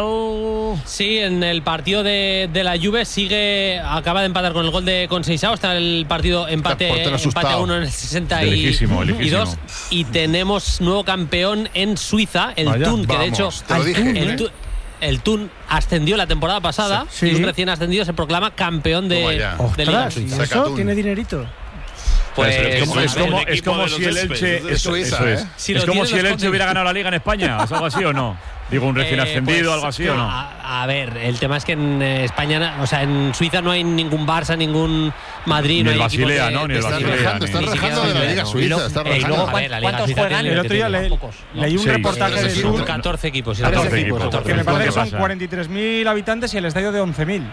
[SPEAKER 11] Sí, en el partido de, de la Juve sigue, acaba de empatar con el gol de Conceição, está el partido empate,
[SPEAKER 14] portero
[SPEAKER 11] empate
[SPEAKER 14] asustado.
[SPEAKER 11] a uno en el sesenta
[SPEAKER 2] De lejísimo,
[SPEAKER 11] y
[SPEAKER 2] lejísimo.
[SPEAKER 11] dos, y tenemos nuevo campeón en Suiza, el
[SPEAKER 2] Vaya.
[SPEAKER 11] Thun, que de hecho
[SPEAKER 14] Vamos, te lo dije.
[SPEAKER 11] el,
[SPEAKER 14] ¿eh?
[SPEAKER 11] Tu- el Thun ascendió la temporada pasada
[SPEAKER 10] Sí.
[SPEAKER 11] y un recién ascendido se proclama campeón
[SPEAKER 14] Toma
[SPEAKER 11] de,
[SPEAKER 14] ya.
[SPEAKER 11] de Liga
[SPEAKER 10] Ostras, ¿y
[SPEAKER 11] Suiza.
[SPEAKER 10] eso
[SPEAKER 14] Sacatún.
[SPEAKER 10] tiene dinerito?
[SPEAKER 11] Pues,
[SPEAKER 6] Pero
[SPEAKER 2] Es como,
[SPEAKER 6] Eso
[SPEAKER 2] es
[SPEAKER 6] es
[SPEAKER 2] como,
[SPEAKER 6] el
[SPEAKER 2] es
[SPEAKER 6] equipo
[SPEAKER 2] como
[SPEAKER 6] de
[SPEAKER 2] si
[SPEAKER 6] los
[SPEAKER 2] el
[SPEAKER 6] Céspedes,
[SPEAKER 2] Elche.
[SPEAKER 6] es de
[SPEAKER 2] Eso,
[SPEAKER 14] Suiza,
[SPEAKER 2] eso es.
[SPEAKER 14] ¿eh?
[SPEAKER 11] Si
[SPEAKER 2] es
[SPEAKER 11] lo
[SPEAKER 2] como
[SPEAKER 11] tienen,
[SPEAKER 2] si el
[SPEAKER 11] lo
[SPEAKER 2] Elche
[SPEAKER 11] esconden.
[SPEAKER 2] hubiera ganado la Liga en España. ¿Es algo así o no? Digo, un recién
[SPEAKER 11] Eh,
[SPEAKER 2] ascendido,
[SPEAKER 11] pues,
[SPEAKER 2] algo así o no.
[SPEAKER 11] A, a ver, el tema es que en eh, España, o sea, en Suiza no hay ningún Barça, ningún Madrid,
[SPEAKER 2] Ni
[SPEAKER 11] no
[SPEAKER 2] el
[SPEAKER 11] hay equipos
[SPEAKER 2] Basilea,
[SPEAKER 11] de-
[SPEAKER 2] ¿no? Ni el
[SPEAKER 11] de-
[SPEAKER 14] Estás
[SPEAKER 2] Basilea,
[SPEAKER 14] rajando,
[SPEAKER 2] ni-
[SPEAKER 14] estás
[SPEAKER 11] ni siquiera
[SPEAKER 14] rajando de la Liga
[SPEAKER 11] no.
[SPEAKER 14] Suiza.
[SPEAKER 11] Y lo-
[SPEAKER 14] Estás
[SPEAKER 11] eh, y luego,
[SPEAKER 14] rajando.
[SPEAKER 11] a ver, la Liga
[SPEAKER 5] ¿Cuántos
[SPEAKER 11] Suiza
[SPEAKER 5] juegan?
[SPEAKER 11] tiene-
[SPEAKER 10] El otro día
[SPEAKER 11] tiene
[SPEAKER 10] le-
[SPEAKER 11] pocos, ¿no?
[SPEAKER 10] leí un
[SPEAKER 2] Sí,
[SPEAKER 10] reportaje
[SPEAKER 14] pues,
[SPEAKER 10] de
[SPEAKER 14] sí,
[SPEAKER 10] Sur
[SPEAKER 14] sí,
[SPEAKER 11] catorce equipos. sí,
[SPEAKER 2] catorce
[SPEAKER 11] catorce
[SPEAKER 2] equipos,
[SPEAKER 11] catorce
[SPEAKER 2] catorce
[SPEAKER 15] Que me parece que
[SPEAKER 2] ¿Qué
[SPEAKER 15] son
[SPEAKER 2] pasa?
[SPEAKER 15] cuarenta y tres mil habitantes y el estadio de once mil.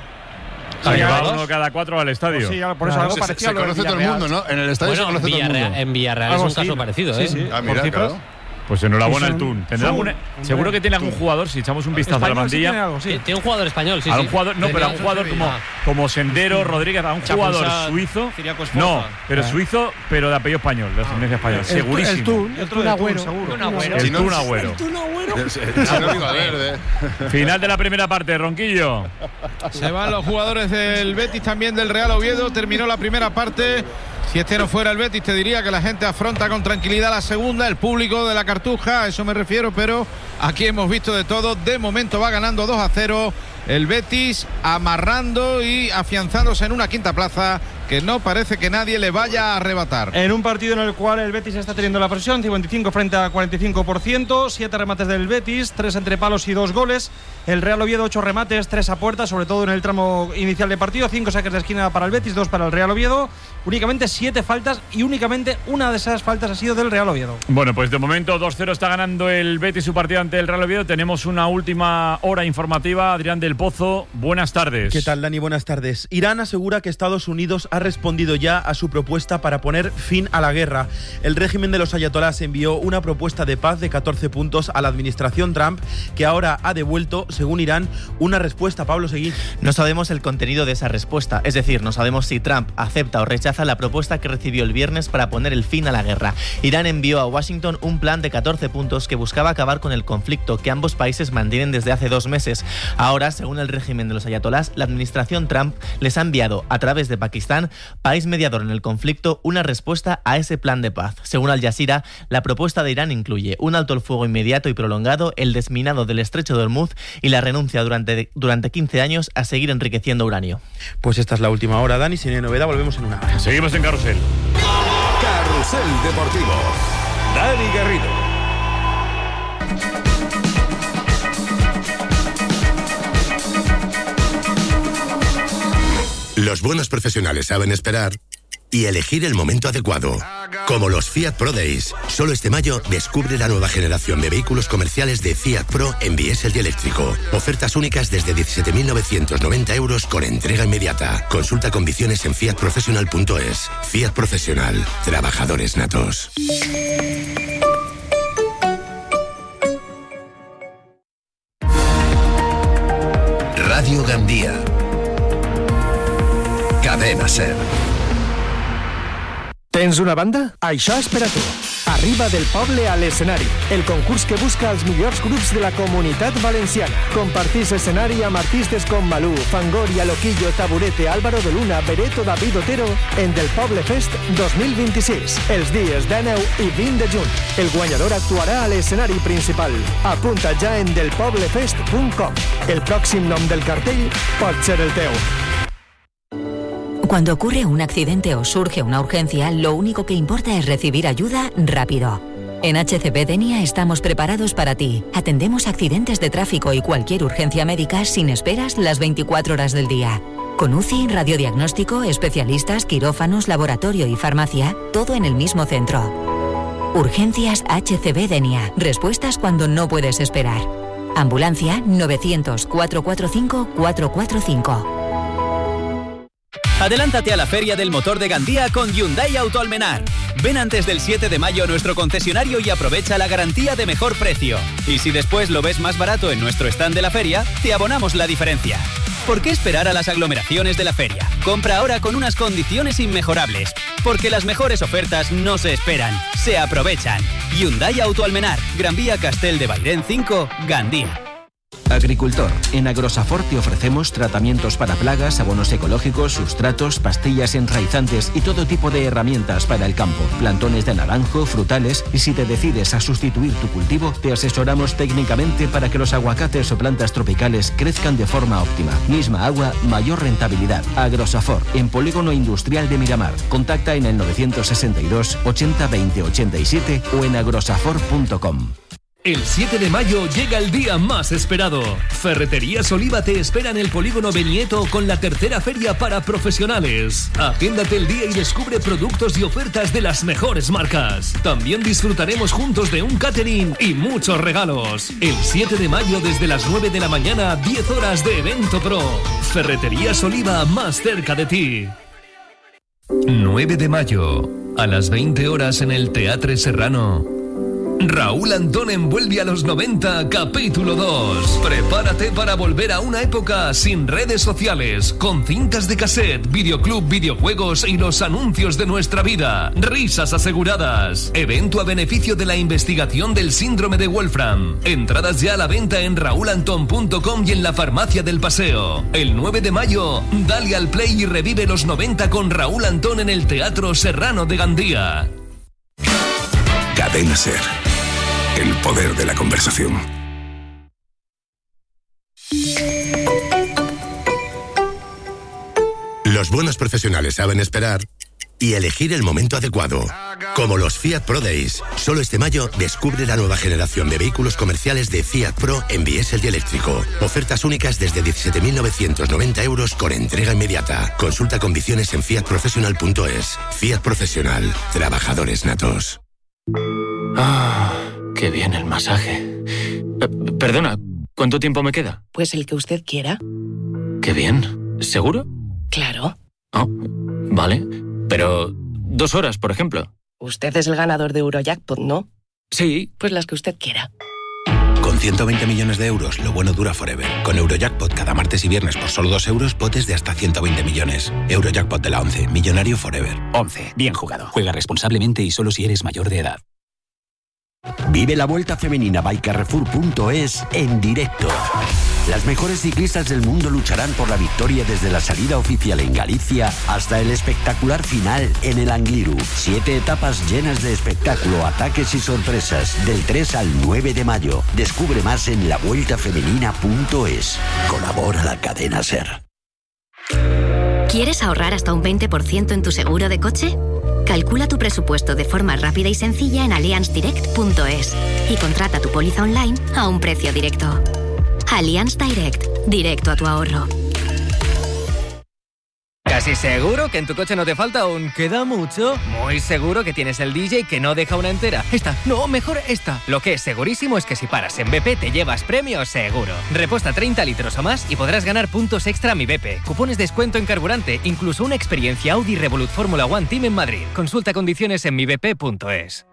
[SPEAKER 2] O sea, que va
[SPEAKER 11] ¿Dos?
[SPEAKER 2] uno cada cuatro al estadio.
[SPEAKER 15] Sí, por eso
[SPEAKER 10] Claro.
[SPEAKER 15] algo
[SPEAKER 14] Se,
[SPEAKER 15] parecido
[SPEAKER 14] se
[SPEAKER 15] a lo de
[SPEAKER 14] conoce todo el
[SPEAKER 15] Villarreal.
[SPEAKER 14] mundo, ¿no? En el estadio se
[SPEAKER 11] Bueno,
[SPEAKER 14] conoce todo el
[SPEAKER 11] Villarreal-
[SPEAKER 14] mundo.
[SPEAKER 11] en Villarreal es
[SPEAKER 15] Algo
[SPEAKER 11] un caso
[SPEAKER 15] así.
[SPEAKER 11] parecido,
[SPEAKER 15] Sí,
[SPEAKER 11] ¿eh?
[SPEAKER 15] sí.
[SPEAKER 14] Ah,
[SPEAKER 15] Por
[SPEAKER 14] mira,
[SPEAKER 15] cifras.
[SPEAKER 14] claro.
[SPEAKER 2] Pues enhorabuena
[SPEAKER 10] Sí,
[SPEAKER 2] el
[SPEAKER 10] son-
[SPEAKER 2] Tun. ¿Tendrá
[SPEAKER 10] son-
[SPEAKER 2] alguna-
[SPEAKER 10] hombre.
[SPEAKER 2] seguro que tiene algún jugador, si echamos un vistazo a la
[SPEAKER 15] Español sí tiene
[SPEAKER 2] plantilla.
[SPEAKER 15] algo, sí.
[SPEAKER 11] Tiene- Tiene un jugador español, sí.
[SPEAKER 2] a
[SPEAKER 11] sí.
[SPEAKER 2] un jugador, no, pero a un jugador como, como Sendero, Rodríguez, a un
[SPEAKER 4] Chapuzat,
[SPEAKER 2] jugador suizo.
[SPEAKER 4] Ciriaco Esforza.
[SPEAKER 2] No, pero suizo, pero de apellido español, de ascendencia española.
[SPEAKER 10] El-
[SPEAKER 2] Segurísimo.
[SPEAKER 10] El Tun, el
[SPEAKER 15] Otro
[SPEAKER 10] Tun
[SPEAKER 15] de
[SPEAKER 10] Agüero.
[SPEAKER 15] Tun, seguro.
[SPEAKER 5] Tun Agüero.
[SPEAKER 2] El
[SPEAKER 14] Si no-
[SPEAKER 2] Tun Agüero.
[SPEAKER 10] El Tun Agüero.
[SPEAKER 14] Si no digo a verde.
[SPEAKER 2] Final de la primera parte, Ronquillo.
[SPEAKER 1] Se van los jugadores del Betis, también del Real Oviedo. Terminó la primera parte. Si este no fuera el Betis, te diría que la gente afronta con tranquilidad la segunda. El público de la Cartuja, a eso me refiero, pero aquí hemos visto de todo. De momento va ganando dos a cero el Betis, amarrando y afianzándose en una quinta plaza que no parece que nadie le vaya a arrebatar.
[SPEAKER 15] En un partido en el cual el Betis está teniendo la presión, cincuenta y cinco frente a cuarenta y cinco por ciento, siete remates del Betis, tres entre palos y dos goles. El Real Oviedo, ocho remates, tres a puerta, sobre todo en el tramo inicial de partido, cinco saques de esquina para el Betis, dos para el Real Oviedo, únicamente siete faltas y únicamente una de esas faltas ha sido del Real Oviedo.
[SPEAKER 2] Bueno, pues de momento dos cero está ganando el Betis su partido ante el Real Oviedo. Tenemos una última hora informativa. Adrián del Pozo, buenas tardes.
[SPEAKER 16] ¿Qué tal, Dani? Buenas tardes. Irán asegura que Estados Unidos ha respondido ya a su propuesta para poner fin a la guerra. El régimen de los ayatolás envió una propuesta de paz de catorce puntos a la administración Trump, que ahora ha devuelto, según Irán, una respuesta. Pablo Seguí.
[SPEAKER 17] No sabemos el contenido de esa respuesta, es decir, no sabemos si Trump acepta o rechaza la propuesta que recibió el viernes para poner el fin a la guerra. Irán envió a Washington un plan de catorce puntos que buscaba acabar con el conflicto que ambos países mantienen desde hace dos meses. Ahora, según el régimen de los ayatolás, la administración Trump les ha enviado, a través de Pakistán, país mediador en el conflicto, una respuesta a ese plan de paz. Según Al Jazeera, la propuesta de Irán incluye un alto el fuego inmediato y prolongado, el desminado del estrecho de Hormuz y la renuncia durante, durante quince años a seguir enriqueciendo uranio.
[SPEAKER 16] Pues esta es la última hora, Dani. Si no hay novedad, volvemos en una hora.
[SPEAKER 2] Seguimos en Carrusel.
[SPEAKER 18] Carrusel Deportivo. Dani Garrido.
[SPEAKER 19] Los buenos profesionales saben esperar y elegir el momento adecuado. Como los Fiat Pro Days. Solo este mayo descubre la nueva generación de vehículos comerciales de Fiat Pro en diésel y eléctrico. Ofertas únicas desde diecisiete mil novecientos noventa euros con entrega inmediata. Consulta condiciones en fiat professional punto es. Fiat Profesional. Trabajadores natos. Radio Gandía. Cadena Ser.
[SPEAKER 20] Tens una banda? Això és per a tu. Arriba del poble a l'escenari, el concurs que busca els millors grups de la comunitat valenciana. Compartís escenari amb artistes com Malú, Fangoria, Loquillo, Taburete, Álvaro de Luna, Bereto, David Otero en Del Poble Fest dos mil vint-i-sis, els dies dinou i vint de juny. El guanyador actuarà a l'escenari principal. Apunta ja en del poble fest punt com. El pròxim nom del cartell pot ser el teu.
[SPEAKER 21] Cuando ocurre un accidente o surge una urgencia, lo único que importa es recibir ayuda rápido. En H C B Denia estamos preparados para ti. Atendemos accidentes de tráfico y cualquier urgencia médica sin esperas las veinticuatro horas del día. Con U C I, radiodiagnóstico, especialistas, quirófanos, laboratorio y farmacia, todo en el mismo centro. Urgencias H C B Denia. Respuestas cuando no puedes esperar. Ambulancia novecientos, cuatrocientos cuarenta y cinco, cuatrocientos cuarenta y cinco.
[SPEAKER 22] Adelántate a la Feria del Motor de Gandía con Hyundai Autoalmenar. Ven antes del siete de mayo a nuestro concesionario y aprovecha la garantía de mejor precio. Y si después lo ves más barato en nuestro stand de la feria, te abonamos la diferencia. ¿Por qué esperar a las aglomeraciones de la feria? Compra ahora con unas condiciones inmejorables. Porque las mejores ofertas no se esperan, se aprovechan. Hyundai Autoalmenar, Gran Vía Castel de Bairén cinco, Gandía.
[SPEAKER 23] Agricultor, en Agrosafor te ofrecemos tratamientos para plagas, abonos ecológicos, sustratos, pastillas enraizantes y todo tipo de herramientas para el campo, plantones de naranjo, frutales, y si te decides a sustituir tu cultivo, te asesoramos técnicamente para que los aguacates o plantas tropicales crezcan de forma óptima. Misma agua, mayor rentabilidad. Agrosafor, en Polígono Industrial de Miramar. Contacta en el novecientos sesenta y dos, ochenta, veinte, ochenta y siete o en agrosafor punto com.
[SPEAKER 24] El siete de mayo llega el día más esperado. Ferreterías Oliva te espera en el Polígono Benieto con la tercera feria para profesionales. Agéndate el día y descubre productos y ofertas de las mejores marcas. También disfrutaremos juntos de un catering y muchos regalos. El siete de mayo desde las nueve de la mañana, diez horas de evento pro. Ferreterías Oliva, más cerca de ti. nueve de mayo, a las veinte horas en el Teatre Serrano. Raúl Antón envuelve a los noventa, capítulo dos. Prepárate para volver a una época sin redes sociales, con cintas de cassette, videoclub, videojuegos y los anuncios de nuestra vida. Risas aseguradas. Evento a beneficio de la investigación del síndrome de Wolfram. Entradas ya a la venta en raúl antón punto com y en la farmacia del Paseo. El nueve de mayo, dale al play y revive los noventa con Raúl Antón en el Teatro Serrano de Gandía.
[SPEAKER 18] Cadena Ser. El poder de la conversación.
[SPEAKER 19] Los buenos profesionales saben esperar y elegir el momento adecuado. Como los Fiat Pro Days. Solo este mayo descubre la nueva generación de vehículos comerciales de Fiat Pro en diésel y eléctrico. Ofertas únicas desde diecisiete mil novecientos noventa euros con entrega inmediata. Consulta condiciones en fiat professional punto es. Fiat Profesional. Trabajadores natos.
[SPEAKER 25] Ah, qué bien el masaje. Eh, perdona, ¿cuánto tiempo me queda?
[SPEAKER 26] Pues el que usted quiera.
[SPEAKER 25] Qué bien. ¿Seguro?
[SPEAKER 26] Claro.
[SPEAKER 25] Oh, vale. Pero dos horas, por ejemplo.
[SPEAKER 26] Usted es el ganador de Eurojackpot, ¿no?
[SPEAKER 25] Sí.
[SPEAKER 26] Pues las que usted quiera.
[SPEAKER 27] Con ciento veinte millones de euros, lo bueno dura forever. Con Eurojackpot cada martes y viernes por solo dos euros, potes de hasta ciento veinte millones. Eurojackpot de la once, millonario forever.
[SPEAKER 28] once, bien jugado. Juega responsablemente y solo si eres mayor de edad.
[SPEAKER 29] Vive la Vuelta Femenina by Carrefour punto es en directo. Las mejores ciclistas del mundo lucharán por la victoria desde la salida oficial en Galicia hasta el espectacular final en el Angliru. Siete etapas llenas de espectáculo, ataques y sorpresas. Del tres al nueve de mayo. Descubre más en la vuelta femenina punto es. Colabora la cadena SER.
[SPEAKER 30] ¿Quieres ahorrar hasta un veinte por ciento en tu seguro de coche? Calcula tu presupuesto de forma rápida y sencilla en allianz direct punto es y contrata tu póliza online a un precio directo. Allianz Direct, directo a tu ahorro.
[SPEAKER 31] ¿Casi seguro que en tu coche no te falta un queda mucho? Muy seguro que tienes el D J que no deja una entera. Esta, no, mejor esta. Lo que es segurísimo es que si paras en B P te llevas premio seguro. Reposta treinta litros o más y podrás ganar puntos extra a Mi B P. Cupones de descuento en carburante, incluso una experiencia Audi Revolut Fórmula One Team en Madrid. Consulta condiciones en mi b p punto es.